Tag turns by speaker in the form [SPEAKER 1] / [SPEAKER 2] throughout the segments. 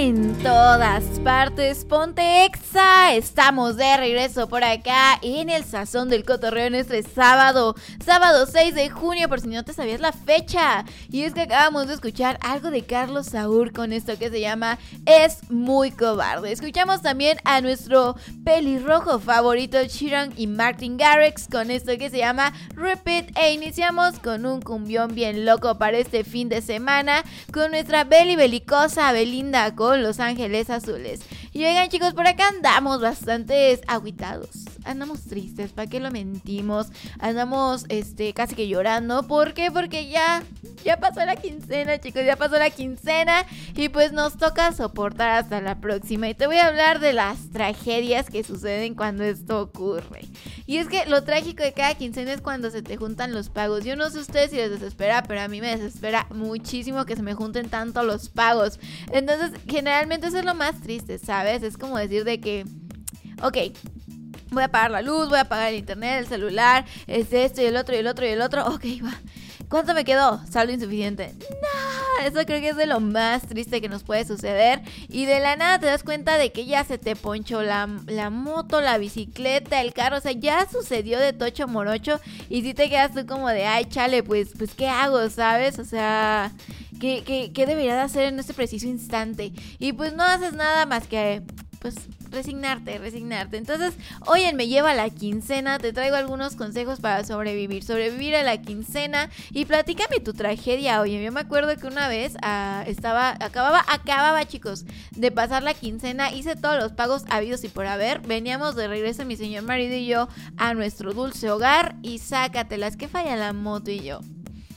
[SPEAKER 1] en todas partes, ponte Exa. Estamos de regreso por acá en el Sazón del Cotorreo en este sábado 6 de junio, por si no te sabías la fecha. Y es que acabamos de escuchar algo de Carlos Saúl con esto que se llama Es Muy Cobarde. Escuchamos también a nuestro pelirrojo favorito Sheeran y Martin Garrix con esto que se llama Repeat. E iniciamos con un cumbión bien loco para este fin de semana con nuestra belicosa Belinda con Los Ángeles Azules. Y oigan, chicos, por acá andamos bastante agüitados, andamos tristes, ¿para qué lo mentimos? Andamos casi que llorando. ¿Por qué? Porque ya pasó la quincena, chicos, ya pasó la quincena y pues nos toca soportar hasta la próxima. Y te voy a hablar de las tragedias que suceden cuando esto ocurre. Y es que lo trágico de cada quincena es cuando se te juntan los pagos. Yo no sé ustedes si les desespera, pero a mí me desespera muchísimo que se me junten tanto los pagos. Entonces, generalmente eso es lo más triste, ¿sabes? Es como decir de que, ok, voy a pagar la luz, voy a pagar el internet, el celular, esto y el otro, ok, va. ¿Cuánto me quedó? Saldo insuficiente. No, eso creo que es de lo más triste que nos puede suceder. Y de la nada te das cuenta de que ya se te ponchó la moto, la bicicleta, el carro. O sea, ya sucedió de tocho morocho. Y si te quedas tú como de, ay, chale, pues ¿qué hago? ¿Sabes? O sea, ¿qué debería de hacer en este preciso instante? Y pues no haces nada más que, pues, resignarte. Entonces, hoy en Me Lleva la Quincena te traigo algunos consejos para sobrevivir a la quincena. Y platícame tu tragedia. Oye, yo me acuerdo que una vez acababa, chicos, de pasar la quincena. Hice todos los pagos habidos y por haber. Veníamos de regreso mi señor marido y yo a nuestro dulce hogar. Y sácatelas, que falla la moto y yo.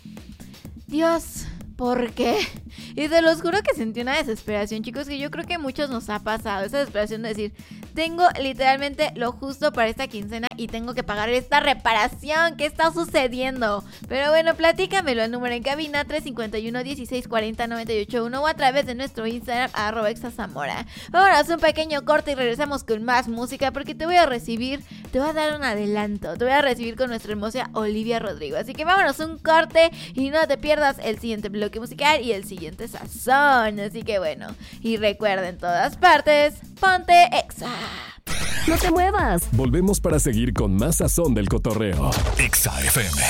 [SPEAKER 1] Dios, ¿por qué? Y te los juro que sentí una desesperación, chicos, que yo creo que a muchos nos ha pasado. Esa desesperación de decir, tengo literalmente lo justo para esta quincena y tengo que pagar esta reparación. ¿Qué está sucediendo? Pero bueno, platícamelo. El número en cabina 351-1640-981 o a través de nuestro Instagram @exazamora. Vámonos a un pequeño corte y regresamos con más música porque te voy a dar un adelanto. Te voy a recibir con nuestra hermosa Olivia Rodrigo. Así que vámonos a un corte y no te pierdas el siguiente bloque musical y el siguiente sazón. Así que bueno, y recuerda, en todas partes, ponte Exa.
[SPEAKER 2] No te muevas.
[SPEAKER 3] Volvemos para seguir con más Sazón del Cotorreo. Exa FM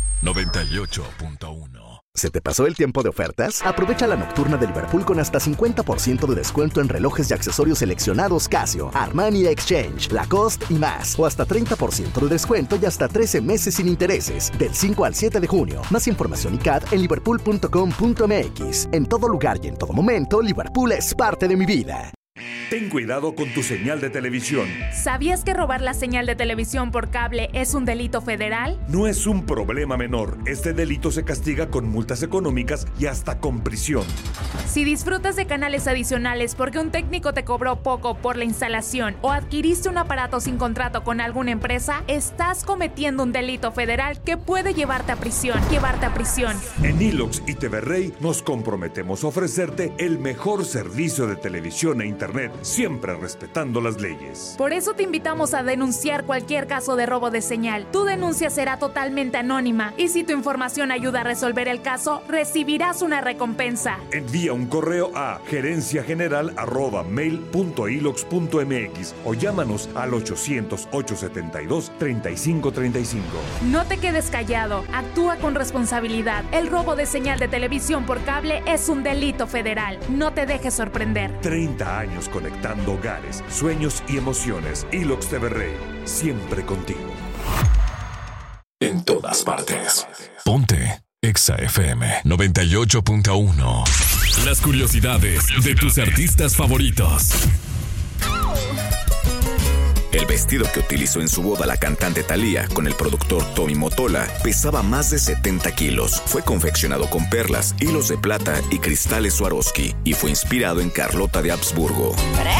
[SPEAKER 3] 98.1.
[SPEAKER 4] ¿Se te pasó el tiempo de ofertas? Aprovecha la nocturna de Liverpool con hasta 50% de descuento en relojes y accesorios seleccionados Casio, Armani Exchange, Lacoste y más. O hasta 30% de descuento y hasta 13 meses sin intereses. Del 5 al 7 de junio. Más información y CAD en liverpool.com.mx. En todo lugar y en todo momento, Liverpool es parte de mi vida.
[SPEAKER 5] Ten cuidado con tu señal de televisión.
[SPEAKER 6] ¿Sabías que robar la señal de televisión por cable es un delito federal?
[SPEAKER 5] No es un problema menor. Este delito se castiga con multas económicas y hasta con prisión.
[SPEAKER 6] Si disfrutas de canales adicionales porque un técnico te cobró poco por la instalación o adquiriste un aparato sin contrato con alguna empresa, estás cometiendo un delito federal que puede llevarte a prisión.
[SPEAKER 5] En Ilox y TV Rey nos comprometemos a ofrecerte el mejor servicio de televisión e internet, siempre respetando las leyes.
[SPEAKER 6] Por eso te invitamos a denunciar cualquier caso de robo de señal. Tu denuncia será totalmente anónima y si tu información ayuda a resolver el caso, recibirás una recompensa.
[SPEAKER 5] Envía un correo a gerenciageneral@mail.ilox.mx o llámanos al 800-872-3535.
[SPEAKER 6] No te quedes callado, actúa con responsabilidad. El robo de señal de televisión por cable es un delito federal. No te dejes sorprender.
[SPEAKER 5] 30 años conectando hogares, sueños y emociones. Ilox TV Rey, siempre contigo.
[SPEAKER 3] En todas partes. Ponte Exa FM 98.1. Las curiosidades de tus artistas favoritos.
[SPEAKER 7] El vestido que utilizó en su boda la cantante Thalía con el productor Tommy Mottola pesaba más de 70 kilos. Fue confeccionado con perlas, hilos de plata y cristales Swarovski y fue inspirado en Carlota de Habsburgo.